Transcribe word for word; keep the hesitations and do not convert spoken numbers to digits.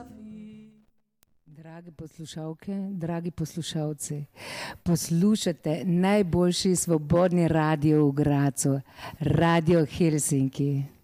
Drage poslušalke, dragi poslušalci, poslušate najboljši svobodni radio v Gradcu, Radio Helsinki.